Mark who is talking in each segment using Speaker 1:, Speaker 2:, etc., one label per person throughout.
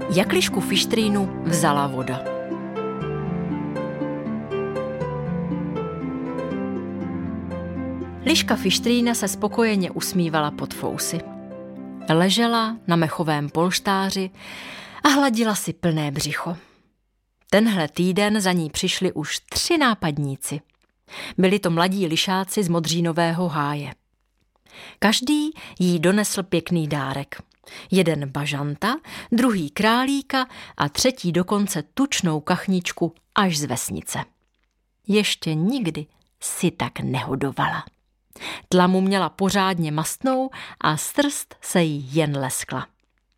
Speaker 1: Jak lišku Fištrínu vzala voda. Liška Fištrína se spokojeně usmívala pod fousy. Ležela na mechovém polštáři a hladila si plné břicho. Tenhle týden za ní přišli už 3 nápadníci. Byli to mladí lišáci z Modřínového háje. Každý jí donesl pěkný dárek. Jeden bažanta, druhý králíka a třetí dokonce tučnou kachničku až z vesnice. Ještě nikdy si tak nehodovala. Tlamu měla pořádně mastnou a srst se jí jen leskla.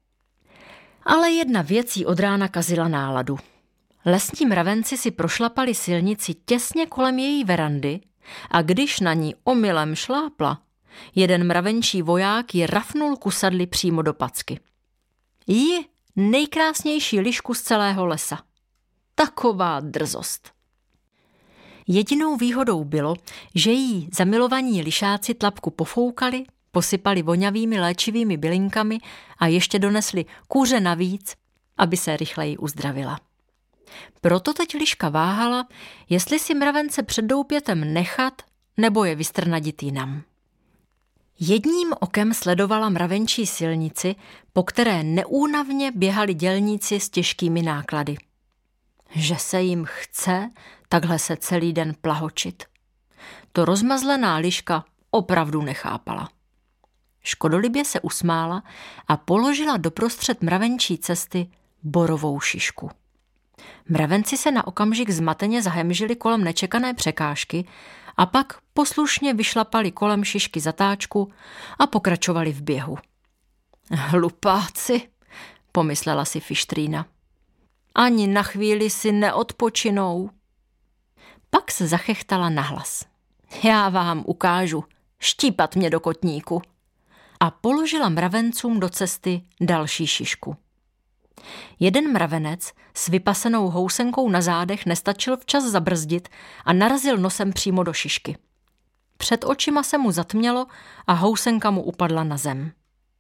Speaker 1: Ale jedna věc jí od rána kazila náladu. Lesní mravenci si prošlapali silnici těsně kolem její verandy a když na ní omylem šlápla, jeden mravenčí voják ji rafnul kusadly přímo do packy. Ji, nejkrásnější lišku z celého lesa. Taková drzost. Jedinou výhodou bylo, že jí zamilovaní lišáci tlapku pofoukali, posypali vonavými léčivými bylinkami a ještě donesli kůře navíc, aby se rychleji uzdravila. Proto teď liška váhala, jestli si mravence před doupětem nechat nebo je vystrnadit jinam. Jedním okem sledovala mravenčí silnici, po které neúnavně běhali dělníci s těžkými náklady. Že se jim chce takhle se celý den plahočit. To rozmazlená liška opravdu nechápala. Škodolibě se usmála a položila doprostřed mravenčí cesty borovou šišku. Mravenci se na okamžik zmateně zahemžili kolem nečekané překážky a pak poslušně vyšlapali kolem šišky zatáčku a pokračovali v běhu. Hlupáci, pomyslela si Fištrína. Ani na chvíli si neodpočinou. Pak se zachechtala nahlas. Já vám ukážu, štípat mě do kotníku. A položila mravencům do cesty další šišku. Jeden mravenec s vypasenou housenkou na zádech nestačil včas zabrzdit a narazil nosem přímo do šišky. Před očima se mu zatmělo a housenka mu upadla na zem.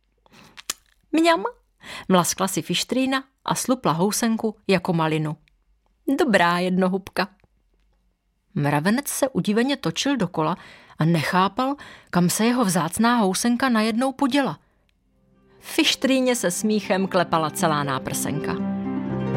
Speaker 1: Mňam, mlaskla si Fištrína a slupla housenku jako malinu. Dobrá jednohubka. Mravenec se udiveně točil dokola a nechápal, kam se jeho vzácná housenka najednou poděla. Fištríně se smíchem klepala celá náprsenka.